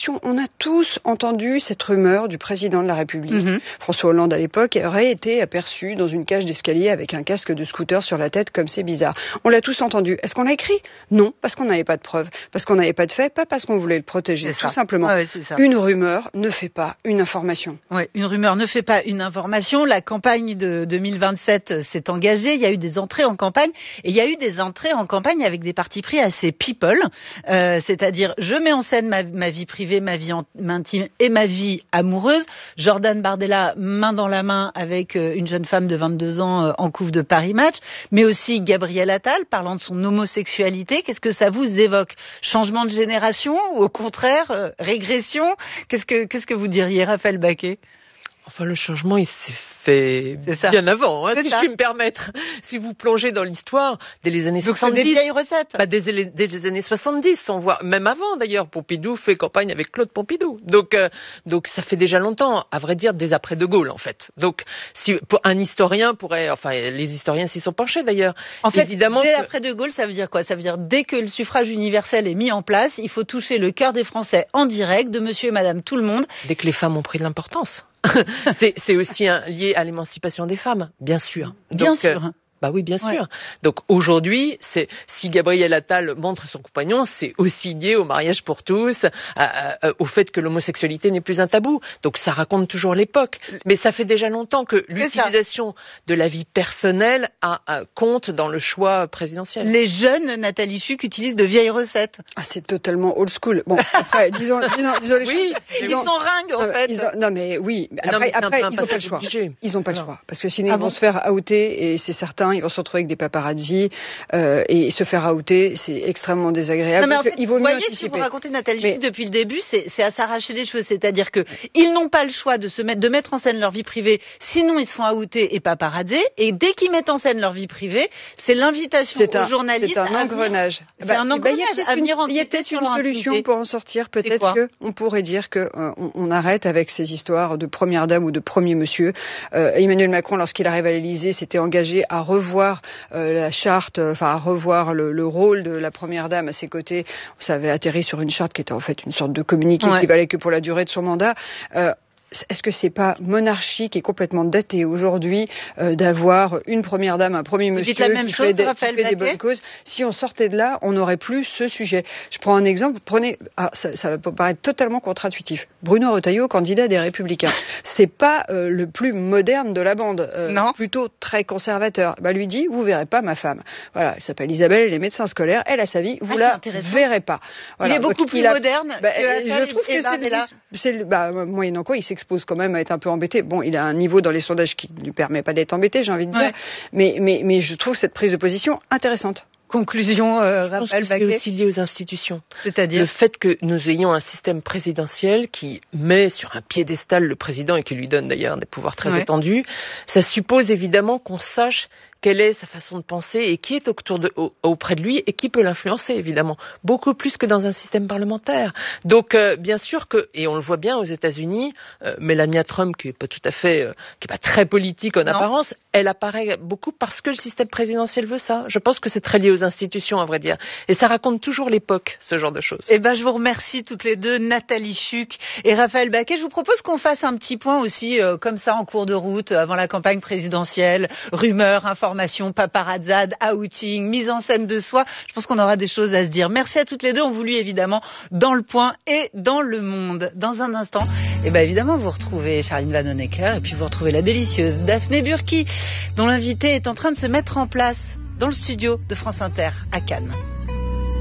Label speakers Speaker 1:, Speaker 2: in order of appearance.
Speaker 1: discussion. On a tous entendu cette rumeur du président de la République. François Hollande, à l'époque, aurait été aperçu dans une cage d'escalier avec un casque de scooter sur la tête, comme c'est bizarre. On l'a tous entendu. Est-ce qu'on l'a écrit? Non, parce qu'on n'avait pas de preuves, parce qu'on n'avait pas de faits, pas parce qu'on voulait le protéger. Tout simplement. Une rumeur ne fait pas une information.
Speaker 2: Ouais, une rumeur ne fait pas une information. La campagne de 2027 s'est engagée. Il y a eu des entrées en campagne et il y a eu des entrées en campagne avec des partis pris assez people. C'est-à-dire, je mets en scène ma vie privée, ma vie intime et ma vie amoureuse. Jordan Bardella, main dans la main avec une jeune femme de 22 ans en couve de Paris Match, mais aussi Gabriel Attal parlant de son homosexualité. Qu'est-ce que ça vous évoque? Changement de génération ou au contraire régression? Qu'est-ce que vous diriez, Raphaël Baquet?
Speaker 3: Enfin, le changement, il s'est fait bien avant, si je puis me permettre. Si vous plongez dans l'histoire, dès les années 70.
Speaker 2: Donc, c'est des vieilles recettes.
Speaker 3: Dès les années 70, on voit, même avant d'ailleurs, Pompidou fait campagne avec Claude Pompidou. Donc, ça fait déjà longtemps, à vrai dire, dès après De Gaulle, en fait. Donc, si, un historien pourrait, enfin, les historiens s'y sont penchés d'ailleurs.
Speaker 2: En fait, évidemment, dès après De Gaulle, ça veut dire quoi? Ça veut dire, dès que le suffrage universel est mis en place, il faut toucher le cœur des Français en direct, de monsieur et madame tout le monde.
Speaker 3: Dès que les femmes ont pris de l'importance. C'est aussi lié à l'émancipation des femmes, bien sûr.
Speaker 2: Bien sûr.
Speaker 3: Bah oui, bien sûr. Donc aujourd'hui, si Gabriel Attal montre son compagnon, c'est aussi lié au mariage pour tous, au fait que l'homosexualité n'est plus un tabou. Donc ça raconte toujours l'époque. Mais ça fait déjà longtemps que l'utilisation de la vie personnelle compte dans le choix présidentiel.
Speaker 2: Les jeunes, Nathalie Chuc, utilisent de vieilles recettes.
Speaker 1: Ah, c'est totalement old school. Bon, après, disons les choses.
Speaker 2: Oui, ils sont ringues, en fait.
Speaker 1: Non, mais oui. Après, ils n'ont pas le choix. Ils n'ont pas le choix. Parce que sinon, ils vont se faire outer, et c'est certain, ils vont se retrouver avec des paparazzis, et se faire outer, c'est extrêmement désagréable.
Speaker 2: Non, mais en fait,
Speaker 1: il vaut
Speaker 2: vous
Speaker 1: mieux
Speaker 2: voyez,
Speaker 1: anticiper.
Speaker 2: si vous racontez Nathalie Chuc depuis le début, c'est à s'arracher les cheveux. C'est-à-dire que ils n'ont pas le choix de mettre en scène leur vie privée, sinon ils se font outer et paparazzer. Et dès qu'ils mettent en scène leur vie privée, c'est l'invitation aux journalistes.
Speaker 1: C'est un engrenage.
Speaker 2: C'est un engrenage à venir
Speaker 1: il y a peut-être une solution pour en sortir. Peut-être qu'on pourrait dire qu'on arrête avec ces histoires de première dame ou de premier monsieur. Emmanuel Macron, lorsqu'il arrive à l'Élysée, s'était engagé à revoir la charte, enfin à revoir le rôle de la première dame à ses côtés. Ça avait atterri sur une charte qui était en fait une sorte de communiqué qui valait que pour la durée de son mandat. Est-ce que c'est pas monarchique et complètement daté aujourd'hui d'avoir une première dame, un premier monsieur qui fait des bonnes causes? Si on sortait de là, on n'aurait plus ce sujet. Je prends un exemple. Ça va paraître totalement contre-intuitif. Bruno Retailleau, candidat des Républicains. C'est pas le plus moderne de la bande.
Speaker 2: Non.
Speaker 1: Plutôt très conservateur. Lui dit, vous verrez pas ma femme. Voilà, elle s'appelle Isabelle, elle est médecin scolaire, elle a sa vie, vous la verrez pas. Voilà.
Speaker 2: Il est beaucoup plus moderne.
Speaker 1: Je trouve que c'est moyennant quoi, il s'expose quand même à être un peu embêté. Bon, il a un niveau dans les sondages qui ne lui permet pas d'être embêté, j'ai envie de dire. Mais je trouve cette prise de position intéressante.
Speaker 2: Conclusion,
Speaker 3: je pense que c'est aussi lié aux institutions.
Speaker 2: C'est-à-dire
Speaker 3: le fait que nous ayons un système présidentiel qui met sur un piédestal le président et qui lui donne d'ailleurs des pouvoirs très étendus, ça suppose évidemment qu'on sache quelle est sa façon de penser et qui est auprès de lui et qui peut l'influencer, évidemment. Beaucoup plus que dans un système parlementaire. Donc, bien sûr et on le voit bien aux États-Unis, Melania Trump, qui est pas tout à fait, qui est pas très politique en apparence, elle apparaît beaucoup parce que le système présidentiel veut ça. Je pense que c'est très lié aux institutions, à vrai dire. Et ça raconte toujours l'époque, ce genre de choses.
Speaker 2: Je vous remercie toutes les deux, Nathalie Chuc et Raphaël Baquet. Je vous propose qu'on fasse un petit point aussi, comme ça, en cours de route, avant la campagne présidentielle, rumeurs, information, paparazzade, outing, mise en scène de soi. Je pense qu'on aura des choses à se dire. Merci à toutes les deux. On vous lit évidemment dans Le Point et dans Le Monde. Dans un instant, évidemment, vous retrouvez Charline Vanhoenacker et puis vous retrouvez la délicieuse Daphné Burki, dont l'invité est en train de se mettre en place dans le studio de France Inter à Cannes.